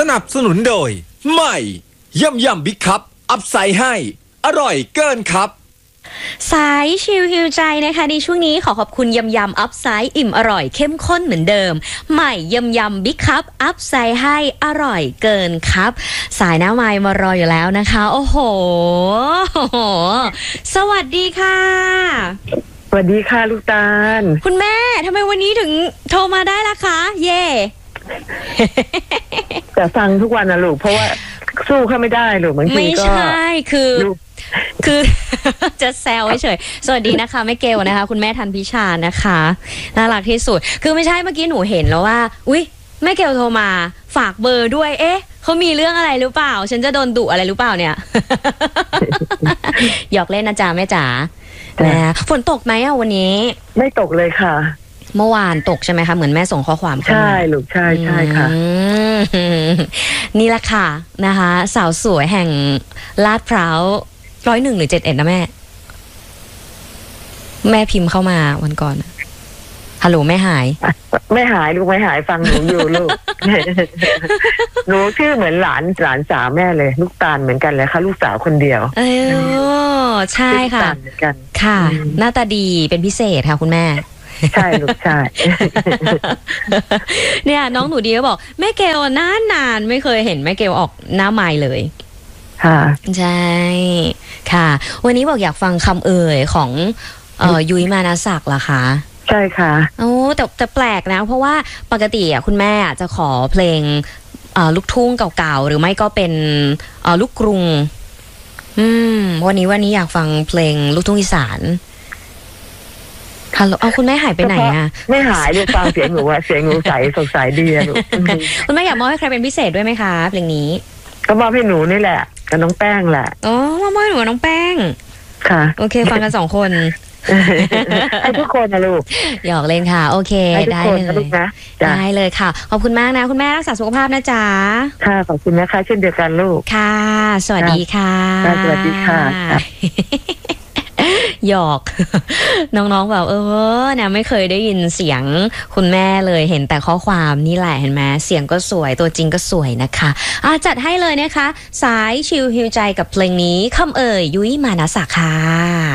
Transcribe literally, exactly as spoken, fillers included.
นับสนุนโดยใหม่ยำยำบิ๊กคัพอัพไซด์ให้อร่อยเกินครับสายชิลฮิวใจนะคะในช่วงนี้ขอขอบคุณยำยำอัพไซด์อิ่มอร่อยเข้มข้นเหมือนเดิมใหม่ยำยำบิ๊กคัพอัพไซด์ให้อร่อยเกินครับสายหน้าไมค์มารออยู่แล้วนะคะโอ้โหสวัสดีค่ะสวัสดีค่ะลูกตาลคุณแม่ทำไมวันนี้ถึงโทรมาได้ล่ะคะเย่แต่ฟังทุกวันนะลูกเพราะว่าสู้เขาไม่ได้ลูกบางทีก็ไม่ใช่คือคือ จะแซวเฉยสวัสดีนะคะแม่เกลนะคะคุณแม่ทันพิชานะคะน่ารักที่สุดคือไม่ใช่เมื่อกี้หนูเห็นแล้วว่าอุ๊ยแม่เกลโทรมาฝากเบอร์ด้วยเอ๊ะเขามีเรื่องอะไรหรือเปล่าฉันจะโดนดุอะไรหรือเปล่าเนี่ย หยอกเล่นนะจ๊ะแม่จ๋านะฝนตกไหมอ่ะวันนี้ไม่ตกเลยค่ะเมื่อวานตกใช่ไหมคะเหมือนแม่ส่งข้อความเข้ามาใช่ลูกใช่ใช่ค่ะนี่แหละค่ะนะคะสาวสวยแห่งลาดพร้าวร้อยหนึ่งหรือเจ็ดเอ็ดนะแม่แม่พิมพ์เข้ามาวันก่อนฮัลโหลแม่หายไม่หายลูกไม่หายฟังหนูอยู่ลูก หนูชื่อเหมือนหลานหลานสาวแม่เลยลูกตาลเหมือนกันเลยค่ะลูกสาวคนเดียวเออใช่ค่ะเหมือนกันค่ะหน้าตาดีเป็นพิเศษค่ะคุณแม่ใช่ลูกใช่เนี่ยน้องหนูดีก็บอกแม่เกลนานนานไม่เคยเห็นแม่เกลออกหน้าไมค์เลยค่ะใช่ค่ะวันนี้บอกอยากฟังคำเอ่ยของเอ่อยุ้ยมานาศักดิ์ล่ะคะใช่ค่ะโอ้แต่แต่แปลกนะเพราะว่าปกติอ่ะคุณแม่จะขอเพลงเอ่อลูกทุ่งเก่าๆหรือไม่ก็เป็นเอ่อลูกกรุงอืมวันนี้วันนี้อยากฟังเพลงลูกทุ่งอีสานฮัลโหลเอาคุณแม่หายไปไหนอ่ะไม่หายเลยฟังเสียงหนูว่าเสียงหนูใสสดใสดีอะลูกคุณแม่อยากมอบให้ใครเป็นพิเศษด้วยไหมคะเพลงนี้ก็มอบให้หนูนี่แหละกับน้องแป้งแหละอ๋อมอบให้หนูกับน้องแป้งค่ะโอเคฟังกันสองคนให้ทุกคนนะลูกหยอกเล่นค่ะโอเคได้เลยได้เลยค่ะขอบคุณมากนะคุณแม่รักษาสุขภาพนะจ๊ะค่ะขอบคุณนะคะเช่นเดียวกันลูกค่ะสวัสดีค่ะสวัสดีค่ะหยอกน้องๆแบบเออเนี่ยไม่เคยได้ยินเสียงคุณแม่เลยเห็นแต่ข้อความนี่แหละเห็นไหมเสียงก็สวยตัวจริงก็สวยนะคะอ่ะจัดให้เลยนะคะสายชิลฮิวใจกับเพลงนี้คำเอ่ยยุ้ยมานะศักดิ์ค่ะ